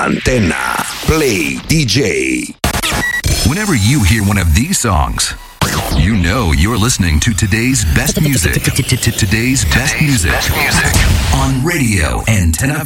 Antenna Play DJ. Whenever you hear one of these songs, you know you're listening to today's best music. Today's best music on Radio Antenna